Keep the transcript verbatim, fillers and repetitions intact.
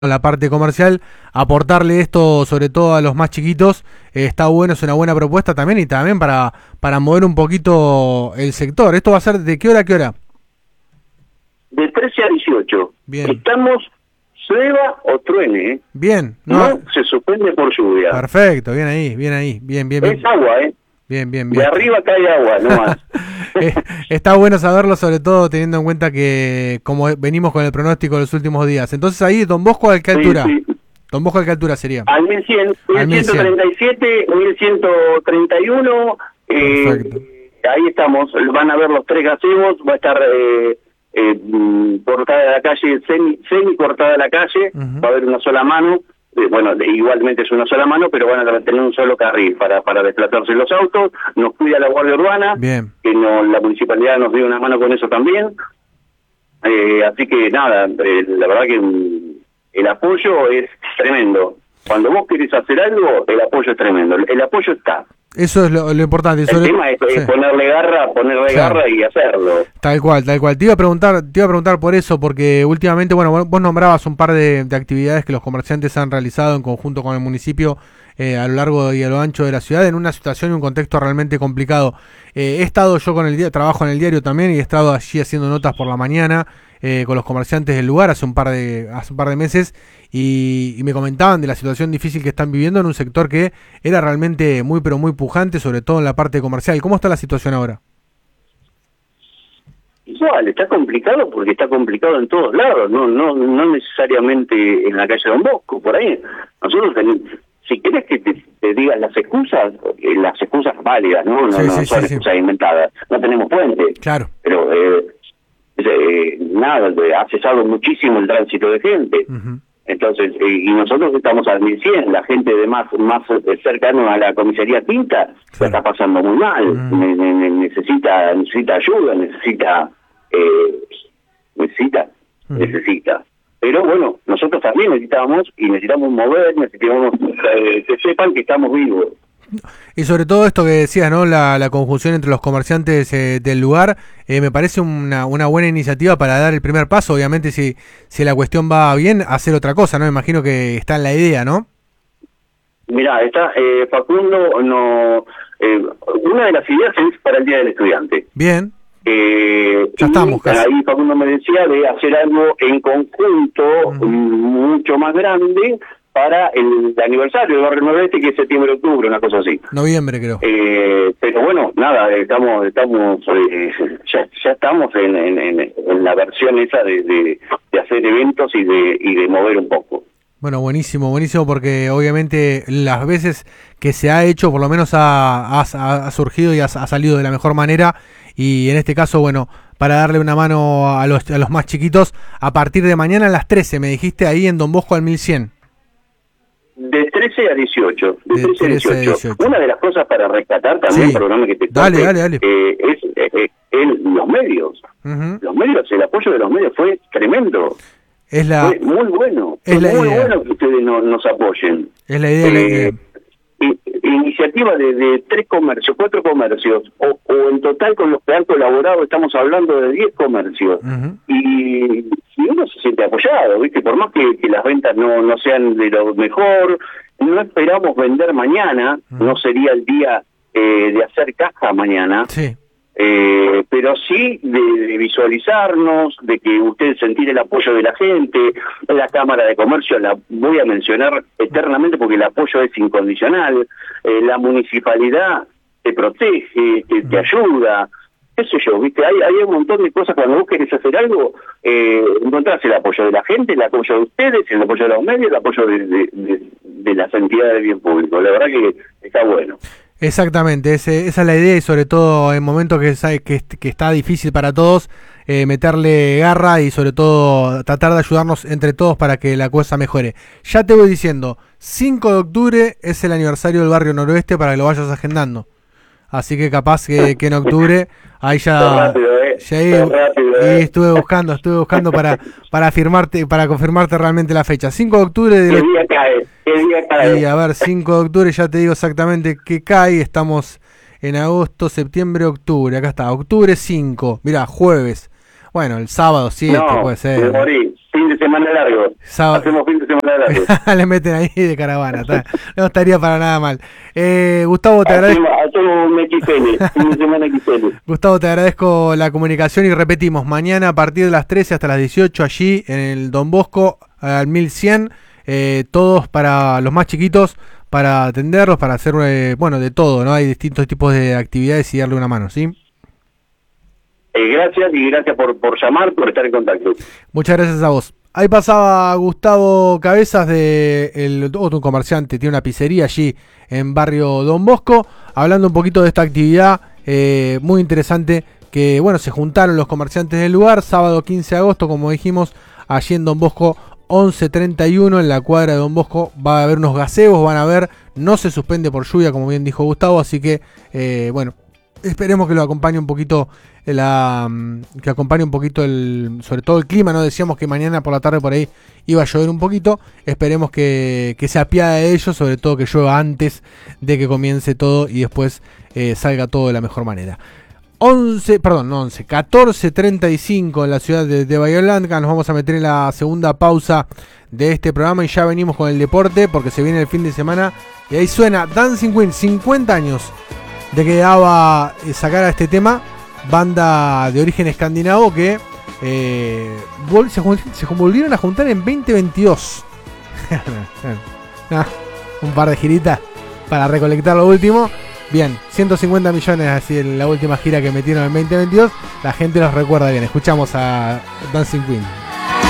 la parte comercial, aportarle esto sobre todo a los más chiquitos, eh, está bueno, es una buena propuesta también y también para, para mover un poquito el sector. ¿Esto va a ser de qué hora a qué hora? De trece a dieciocho. Bien. Estamos llueva o truene, ¿eh? Bien. No, No, se suspende por lluvia. perfecto, bien ahí, bien ahí, bien, bien, bien. Es agua, ¿eh? Bien, bien, De bien. arriba cae agua, no más. Eh, está bueno saberlo, sobre todo teniendo en cuenta que como venimos con el pronóstico de los últimos días. Entonces ahí, Don Bosco, ¿a qué altura? Sí, sí. Don Bosco, ¿a qué altura sería? Al mil cien, Al mil ciento treinta y siete, mil ciento treinta y uno, eh, Perfecto. ahí estamos, van a ver los tres gazebos, va a estar eh, eh, mm, cortada la calle, semi, semi cortada la calle, Uh-huh. va a haber una sola mano, eh, bueno, de- igualmente es una sola mano, pero van a tener un solo carril para, para desplazarse los autos, nos cuida la Guardia Urbana, Bien. que no, la municipalidad nos dio una mano con eso también, eh, así que nada, eh, la verdad que mm, el apoyo es tremendo. Cuando vos querés hacer algo, el apoyo es tremendo. El, el apoyo está. Eso es lo, lo importante. El sobre- tema es, es sí. ponerle garra, ponerle Claro. garra y hacerlo. Tal cual, tal cual. Te iba a preguntar, te iba a preguntar por eso, porque últimamente, bueno, vos vos nombrabas un par de, de actividades que los comerciantes han realizado en conjunto con el municipio eh, a lo largo y a lo ancho de la ciudad, en una situación y un contexto realmente complicado. Eh, he estado yo con el día, trabajo en el diario también y he estado allí haciendo notas por la mañana eh, con los comerciantes del lugar hace un par de, hace un par de meses y, y me comentaban de la situación difícil que están viviendo en un sector que era realmente muy pero muy pujante, sobre todo en la parte comercial. ¿Cómo está la situación ahora? Igual, está complicado porque está complicado en todos lados, no no no necesariamente en la calle Don Bosco, por ahí. Nosotros tenemos, si querés que te, te digan las excusas, eh, las excusas válidas, ¿no? No, Sí, no sí, son sí, sí. excusas inventadas. No tenemos puente. Claro. Pero, eh, eh, nada, eh, ha cesado muchísimo el tránsito de gente. Ujú. Entonces, eh, y nosotros estamos al mil cien, la gente de más más eh, cercano a la comisaría Quinta Claro. la está pasando muy mal, Mm. ne- ne- ne- necesita necesita ayuda, necesita, eh, necesita, Mm. necesita. Pero bueno, nosotros también necesitamos, y necesitamos mover, necesitamos eh, que sepan que estamos vivos. Y sobre todo esto que decías, ¿no? La, la conjunción entre los comerciantes eh, del lugar, eh, me parece una, una buena iniciativa para dar el primer paso. Obviamente, si, si la cuestión va bien, hacer otra cosa, ¿no? Me imagino que está en la idea, ¿no? Mirá, está eh, Facundo, no, eh, una de las ideas es para el Día del Estudiante. Bien, Eh, Ya y estamos casi. ahí Facundo me decía de hacer algo en conjunto, Ujú. mm, mucho más grande para el aniversario del Barrio Noroeste, que es septiembre-octubre, una cosa así. noviembre creo. Eh, pero bueno, nada, estamos estamos eh, ya, ya estamos en, en, en, en la versión esa de, de, de hacer eventos y de y de mover un poco. Bueno, buenísimo, buenísimo, porque obviamente las veces que se ha hecho, por lo menos ha, ha, ha surgido y ha, ha salido de la mejor manera, y en este caso, bueno, para darle una mano a los, a los más chiquitos, a partir de mañana a las trece, me dijiste, ahí en Don Bosco al mil cien. De trece a dieciocho. De, De trece a trece a dieciocho. dieciocho. Una de las cosas para rescatar también, Sí. perdóname que te Dale, corte, dale, dale. eh, es eh, eh, el- los medios. Ujú. Los medios, el apoyo de los medios fue tremendo. Es la, Fue muy bueno. es Fue la muy idea. bueno que ustedes no- nos apoyen. es la idea, es la Eh, idea. i- iniciativa de, de tres comercios, cuatro comercios, o, o en total con los que han colaborado estamos hablando de diez comercios. Ujú. Y, y uno se siente apoyado, ¿viste? Por más que, que las ventas no, no sean de lo mejor, no esperamos vender mañana, Ujú. no sería el día eh, de hacer caja mañana. Sí, Eh, pero sí de, de visualizarnos, de que ustedes sentir el apoyo de la gente. La Cámara de Comercio la voy a mencionar eternamente porque el apoyo es incondicional. Eh, la municipalidad te protege, te, te ayuda, qué sé yo, viste, hay, hay un montón de cosas. Cuando vos querés hacer algo, eh, encontrás el apoyo de la gente, el apoyo de ustedes, el apoyo de los medios, el apoyo de, de, de, de las entidades de bien público. La verdad que está bueno. exactamente, ese, esa es la idea y sobre todo en momentos que, sabe que, est- que está difícil para todos, eh, meterle garra y sobre todo tratar de ayudarnos entre todos para que la cosa mejore. Ya te voy diciendo, cinco de octubre es el aniversario del Barrio Noroeste para que lo vayas agendando. Así que capaz que, que en octubre ahí Qué ya, rápido, eh. ya ahí- Qué rápido, y eh. estuve buscando, estuve buscando para para firmarte, para confirmarte realmente la fecha. cinco de octubre de ¿Qué día cae? ¿Qué día cae? y a ver, cinco de octubre, ya te digo exactamente qué cae. Estamos en agosto, septiembre, octubre. Acá está, octubre cinco. Mirá, jueves. Bueno, el sábado siete No, puede me ser. morí. fin de semana largo. Sábado. Hacemos fin de semana largo. Le meten ahí de caravana. Está. No estaría para nada mal. Eh, Gustavo, te agradezco. Hacemos un X L, fin de semana X L. Gustavo, te agradezco la comunicación y repetimos, mañana a partir de las trece hasta las dieciocho allí en el Don Bosco al mil cien, eh, todos para los más chiquitos, para atenderlos, para hacer, eh, bueno, de todo, ¿no? Hay distintos tipos de actividades y darle una mano, ¿sí? Eh, gracias y gracias por, por llamar, por estar en contacto. Muchas gracias a vos. Ahí pasaba Gustavo Cabezas, de el, otro comerciante, tiene una pizzería allí en barrio Don Bosco, hablando un poquito de esta actividad eh, muy interesante, que bueno, se juntaron los comerciantes del lugar, sábado quince de agosto, como dijimos, allí en Don Bosco once treinta y uno, en la cuadra de Don Bosco, va a haber unos gazebos, van a ver, no se suspende por lluvia, como bien dijo Gustavo, así que, eh, bueno, esperemos que lo acompañe un poquito la que acompañe un poquito el, sobre todo el clima, no decíamos que mañana por la tarde por ahí iba a llover un poquito, esperemos que, que se apiade de ello, sobre todo que llueva antes de que comience todo y después eh, salga todo de la mejor manera. once, perdón, no once, catorce treinta y cinco en la ciudad de, de Bahía Blanca. Nos vamos a meter en la segunda pausa de este programa y ya venimos con el deporte porque se viene el fin de semana y ahí suena Dancing Queen, cincuenta años de que daba eh, sacar a este tema, banda de origen escandinavo que eh, se, se volvieron a juntar en veinte veintidós. Un par de giritas para recolectar lo último. Bien, ciento cincuenta millones así en la última gira que metieron en veinte veintidós. La gente los recuerda bien. Escuchamos a Dancing Queen.